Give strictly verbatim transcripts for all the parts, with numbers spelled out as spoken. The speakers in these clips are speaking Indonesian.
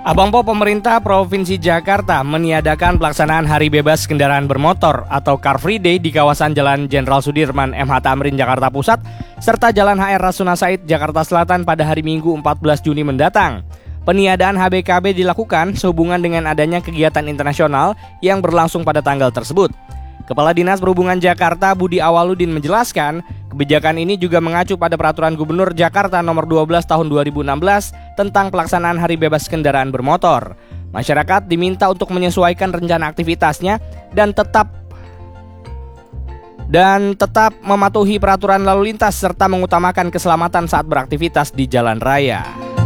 Abang Po, pemerintah Provinsi Jakarta meniadakan pelaksanaan Hari Bebas Kendaraan Bermotor atau Car Free Day di kawasan Jalan Jenderal Sudirman M H Tamrin, Jakarta Pusat, serta Jalan H R Rasuna Said, Jakarta Selatan pada hari Minggu empat belas Juni mendatang. Peniadaan H B K B dilakukan sehubungan dengan adanya kegiatan internasional yang berlangsung pada tanggal tersebut. Kepala Dinas Perhubungan Jakarta Budi Awaludin menjelaskan, kebijakan ini juga mengacu pada Peraturan Gubernur Jakarta Nomor dua belas Tahun dua ribu enam belas tentang pelaksanaan Hari Bebas Kendaraan Bermotor. Masyarakat diminta untuk menyesuaikan rencana aktivitasnya dan tetap dan tetap mematuhi peraturan lalu lintas serta mengutamakan keselamatan saat beraktivitas di jalan raya.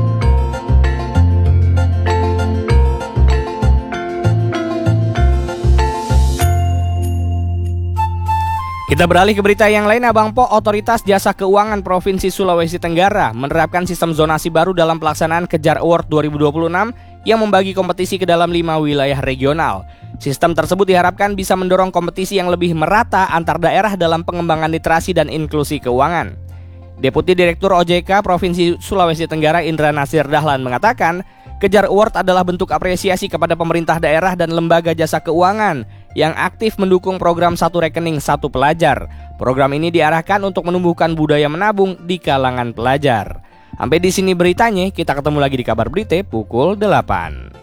Kita beralih ke berita yang lain. Abang Po, Otoritas Jasa Keuangan Provinsi Sulawesi Tenggara menerapkan sistem zonasi baru dalam pelaksanaan Kejar Award dua ribu dua puluh enam yang membagi kompetisi ke dalam lima wilayah regional. Sistem tersebut diharapkan bisa mendorong kompetisi yang lebih merata antar daerah dalam pengembangan literasi dan inklusi keuangan. Deputi Direktur O J K Provinsi Sulawesi Tenggara Indra Nasir Dahlan mengatakan, Kejar Award adalah bentuk apresiasi kepada pemerintah daerah dan lembaga jasa keuangan yang aktif mendukung program Satu Rekening Satu Pelajar. Program ini diarahkan untuk menumbuhkan budaya menabung di kalangan pelajar. Sampai di sini beritanya, kita ketemu lagi di Kabar Berita pukul delapan.